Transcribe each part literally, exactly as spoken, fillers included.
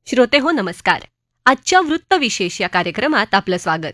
श्रोते हो नमस्कार. आजच्या वृत्तविशेष या कार्यक्रमात आपलं स्वागत.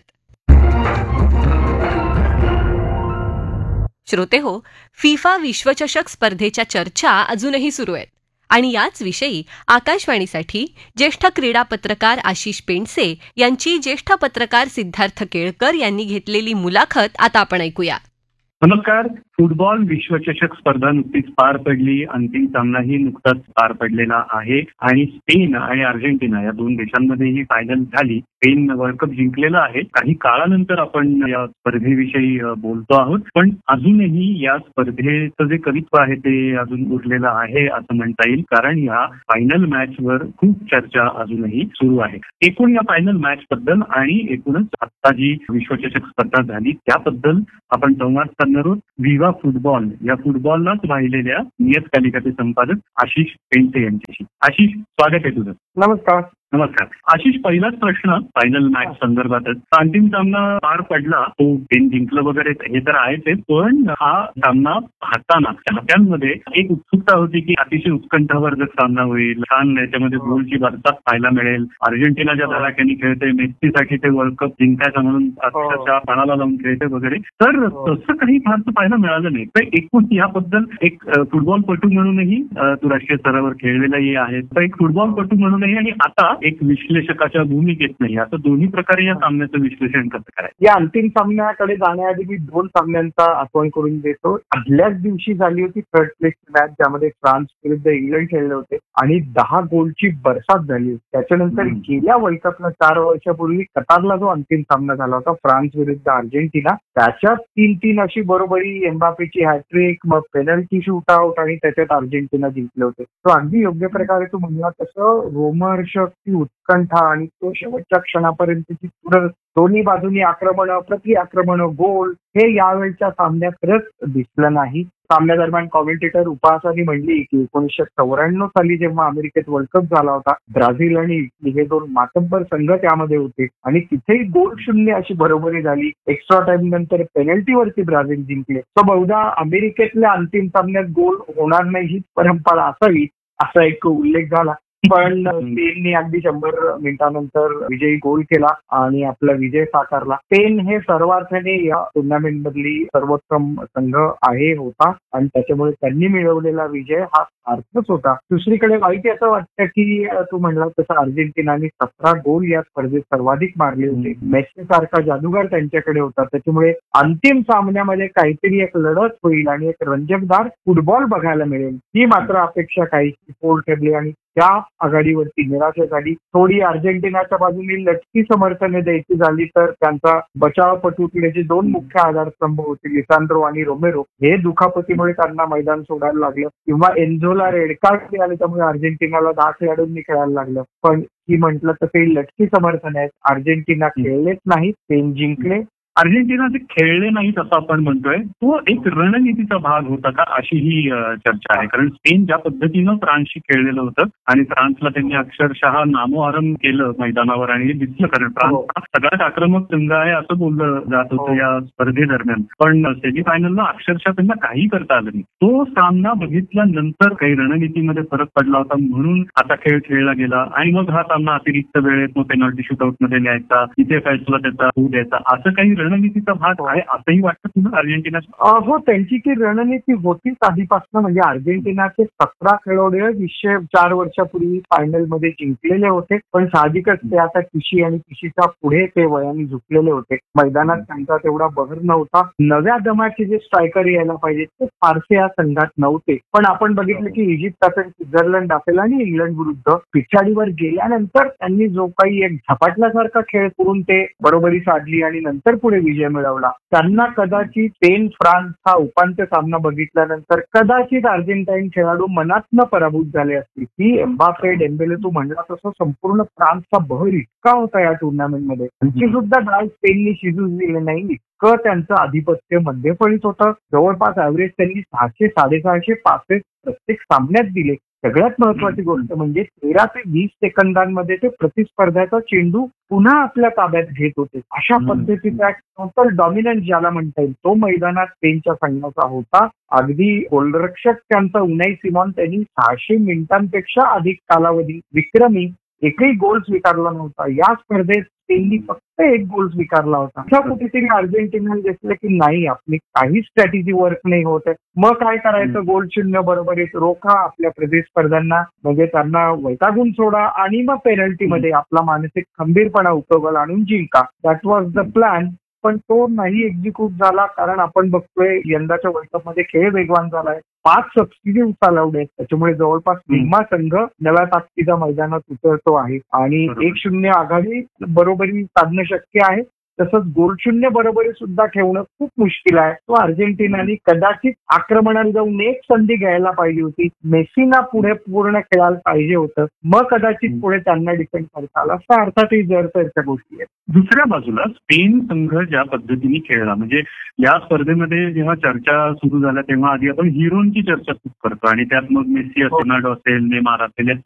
श्रोते हो, फिफा विश्वचषक स्पर्धेच्या चर्चा अजूनही सुरू आहेत आणि याच विषयी आकाशवाणीसाठी ज्येष्ठ क्रीडा पत्रकार आशिष पेंडसे यांची ज्येष्ठ पत्रकार सिद्धार्थ केळकर यांनी घेतलेली मुलाखत आता आपण ऐकूया. नमस्कार. फुटबॉल विश्वचषक स्पर्धा नुकतीच पार पडली. अंतिम सामनाही नुकताच पार पडलेला आहे आणि स्पेन आणि अर्जेंटिना या दोन देशांमध्ये ही फायनल झाली. स्पेन वर्ल्ड कप जिंकलेला आहे. काही काळानंतर आपण या स्पर्धेविषयी बोलतो आहोत, पण अजूनही या स्पर्धेचं जे कवित्व आहे ते अजून उरलेलं आहे असं म्हणता येईल, कारण या फायनल मॅचवर खूप चर्चा अजूनही सुरू आहे. एकूण या फायनल मॅच बद्दल आणि एकूणच आता जी विश्वचषक स्पर्धा झाली त्याबद्दल आपण संवाद साधणार आहोत. विवा फुटबॉल या फुटबॉललाच वाहिलेल्या नियतकालिकाचे संपादक आशिष पेंडसे यांच्याशी. आशिष, स्वागत आहे तुझं. नमस्कार. नमस्कार आशिष. पहिलाच प्रश्न फायनल मॅच संदर्भातच. अंतिम सामना पार पडला, तो टीम जिंकलं वगैरे हे तर आहेच, पण हा सामना पाहताना चाहत्यांमध्ये एक उत्सुकता होती की अतिशय उत्कंठावर्धक सामना होईल, छान याच्यामध्ये गोलची बरसात पाहायला मिळेल. अर्जेंटिना ज्या धडाक्याने खेळते, मेस्सीसाठी ते वर्ल्ड कप जिंकायचा म्हणून अक्षरशः पणाला लावून खेळते वगैरे, तर तसं काही फारसं पाहायला मिळालं नाही. तर एकूण याबद्दल एक फुटबॉलपटू म्हणूनही तू राष्ट्रीय स्तरावर खेळलेलाही आहे, तर एक फुटबॉलपटू म्हणूनही आणि आता एक विश्लेषकाच्या भूमिकेत नाही, असं दोन्ही प्रकारे या सामन्याचं विश्लेषण कसं करायचं? या अंतिम सामन्याकडे जाण्याआधी मी दोन सामन्यांचा आठवण करून देतो. आदल्याच दिवशी झाली होती थर्ड प्लेसची मॅच, ज्यामध्ये फ्रान्स विरुद्ध इंग्लंड खेळले होते आणि दहा गोलची बरसात झाली होती. त्याच्यानंतर गेल्या वर्ल्ड कपला चार वर्षापूर्वी कतारला जो अंतिम सामना झाला होता फ्रान्स विरुद्ध अर्जेंटिना, त्याच्यात तीन तीन अशी बरोबरी, एम्बापेची हॅट्रिक, मग पेनल्टी शूट आउट आणि त्याच्यात अर्जेंटिना जिंकले होते. तो अगदी योग्य प्रकारे तू म्हणला तसं रोमहर्षक, उत्कंठा आणि तो शेवटच्या क्षणापर्यंतची चुरस, दोन्ही बाजूनी आक्रमण, प्रति आक्रमण, गोल, हे यावेळच्या सामन्यात खरंच दिसलं नाही. सामन्यादरम्यान कॉमेंटेटर उपहासाने म्हणली की एकोणीसशे चौऱ्याण्णव साली जेव्हा अमेरिकेत वर्ल्ड कप झाला होता, ब्राझील आणि इटली हे दोन मातब्बर संघ त्यामध्ये होते आणि तिथेही गोल शून्य अशी बरोबरी झाली. एक्स्ट्रा टाइम नंतर पेनल्टीवरती ब्राझील जिंकले. तर बहुधा अमेरिकेतल्या अंतिम सामन्यात गोल होणार नाही ही परंपरा असावी असा एक उल्लेख झाला, पण स्पेनने अगदी शंभर मिनिटांनंतर विजयी गोल केला आणि आपला विजय साकारला. स्पेन हे सर्वार्थाने या टुर्नामेंट मधली सर्वोत्तम संघ आहे होता आणि त्याच्यामुळे त्यांनी मिळवलेला विजय हा अर्थच होता. दुसरीकडे वाईट असं वाटतं की तू म्हणला तसं अर्जेंटिनाने सतरा गोल या स्पर्धेत सर्वाधिक मारले होते. मेस्सी सारखा जादूगार त्यांच्याकडे होता, त्याच्यामुळे अंतिम सामन्यामध्ये काहीतरी एक लढत होईल आणि एक रंजकदार फुटबॉल बघायला मिळेल ही मात्र अपेक्षा काहीशी पोल ठरली आणि त्या आघाडीवरती निराशा झाली. थोडी अर्जेंटिनाच्या बाजूने लटकी समर्थने द्यायची झाली तर त्यांचा बचावपटूतले जे दोन मुख्य आधारस्तंभ होते, लिसांड्रो आणि रोमेरो, हे दुखापतीमुळे त्यांना मैदान सोडायला लागलं किंवा एन्झोला रेड कार्ड मिळाले, त्यामुळे अर्जेंटिनाला दहा खेळाडूंनी खेळायला लागलं. पण ही म्हटलं तर ते लटकी समर्थन आहेत. अर्जेंटिना खेळलेच नाही, स्पेन जिंकले. अर्जेंटिना जे खेळले नाहीत असं आपण म्हणतोय, तो एक रणनीतीचा भाग होता का अशी ही चर्चा आहे. कारण स्पेन ज्या पद्धतीनं फ्रान्सशी खेळलेलं होतं आणि फ्रान्सला त्यांनी अक्षरशः नामोहरम केलं मैदानावर आणि हे दिसलं, कारण फ्रान्स सगळ्यात आक्रमक संघ आहे असं बोललं जात होतं या स्पर्धेदरम्यान. पण सेमीफायनलला अक्षरशः त्यांना काही करता आलं नाही. तो सामना बघितल्यानंतर काही रणनीतीमध्ये फरक पडला होता, म्हणून आता खेळ खेळला गेला आणि मग हा सामना अतिरिक्त वेळेत मग पेनल्टी शूटआउट मध्ये न्यायचा, तिथे फैसला त्याचा होऊ द्यायचा, असं काही रणनीतीचा भाग आहे असंही वाटतं तुला अर्जेंटिना? हो, त्यांची ती रणनीती होतीच आधीपासून. म्हणजे अर्जेंटिनाचे सतरा खेळाडू वीसशे चार वर्षापूर्वी फायनल मध्ये जिंकलेले होते, पण साहजिकच ते आता किशी आणि किशीच्या पुढे ते वयाने झुकलेले होते. मैदानात त्यांचा तेवढा बहर नव्हता. नव्या दमाचे जे स्ट्रायकर यायला पाहिजे ते फारसे या संघात नव्हते. पण आपण बघितलं की इजिप्त असेल, स्वित्झर्लंड असेल आणि इंग्लंड विरुद्ध पिछाडीवर गेल्यानंतर त्यांनी जो काही एक झपाटल्यासारखा खेळ करून ते बरोबरी साधली आणि नंतर पुढे विजय मिळवला. त्यांना कदाचित स्पेन फ्रान्स हा उपांत्य सामना बघितल्यानंतर कदाचित अर्जेंटाईन खेळाडू मनातनं पराभूत झाले असतील. की एम्बापे, डेम्बेले तू म्हणला तसं संपूर्ण फ्रान्सचा बहर इतका होता या टुर्नामेंटमध्ये, त्यांची सुद्धा डाव स्पेननी शिजू दिले नाही, इतकं त्यांचं आधिपत्य मध्यफळीत होतं. जवळपास ऍव्हरेज त्यांनी सहाशे साडेसहाशे पासेस प्रत्येक सामन्यात दिले. सगळ्यात महत्वाची गोष्ट म्हणजे तेरा ते वीस सेकंदांमध्ये ते प्रतिस्पर्ध्याचा चेंडू पुन्हा आपल्या ताब्यात घेत होते. अशा पद्धतीचा टोटल डॉमिनन्स ज्याला म्हणता येईल तो मैदानात स्पेनच्या संघाचा होता. अगदी गोलरक्षक त्यांचा उनाई सिमॉन त्यांनी सहाशे मिनिटांपेक्षा अधिक कालावधी विक्रमी एकही गोल स्वीकारला नव्हता. या स्पर्धेत स्पेननी फक्त एक गोल स्वीकारला होता. अशा कुठेतरी अर्जेंटिनाने दिसलं की नाही, आपली काही स्ट्रॅटेजी वर्क नाही होत आहे. मग काय करायचं, गोल शून्य बरोबरीत रोखा आपल्या प्रतिस्पर्ध्यांना, म्हणजे त्यांना वैतागून सोडा आणि मग पेनल्टीमध्ये आपला मानसिक खंबीरपणा उपयोगाला आणून जिंका. That was the plan. पण तो नाही एक्झिक्यूट झाला, कारण आपण बघतोय यंदाच्या वर्ल्ड कपमध्ये खेळ वेगवान झालाय. पाच सबस्टिट्यूट चालवले आहेत, त्याच्यामुळे जवळपास निम्मा संघ नव्या ताकदीच्या मैदानात उतरतो आहे आणि एक शून्य आघाडी बरोबरी साधणं शक्य आहे. तसंच गोल शून्य बरोबरी सुद्धा ठेवणं खूप मुश्किल आहे. तो अर्जेंटिनाने कदाचित आक्रमणाला जाऊन एक संधी घ्यायला पाहिजे होती. मेसीना पुढे पूर्ण खेळायला पाहिजे होतं, मग कदाचित पुढे त्यांना डिपेंड करता आला. असं अर्थातही जरच्या गोष्टी आहेत. दुसऱ्या बाजूला स्पेन संघ ज्या पद्धतीने खेळला, म्हणजे या स्पर्धेमध्ये जेव्हा चर्चा सुरू झाल्या तेव्हा आधी आपण हिरोंची चर्चा खूप करतो आणि त्यात मग मेसी, रोनाल्डो असेल, नेमार असेल,